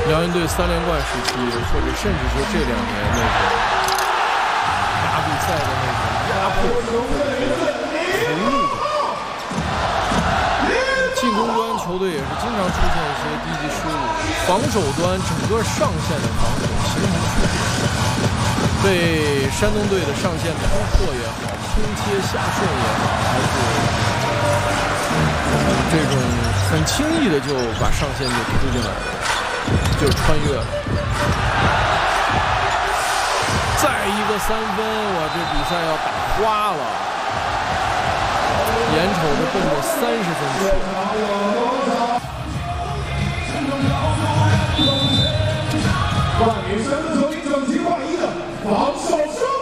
辽宁队3连冠时期，或者甚至说这2年那种打比赛的那种压迫感、投入感。进攻端球队也是经常出现一些低级失误，防守端整个上线的防守形成缺陷，被山东队的上线突破也好，拼贴下顺也好，还是这种很轻易的就把上线就突进来了，就穿越了。再一个3分，我这比赛要打花了。眼瞅着奔着30分去了。 冠名山东球迷整齐划一的防守胜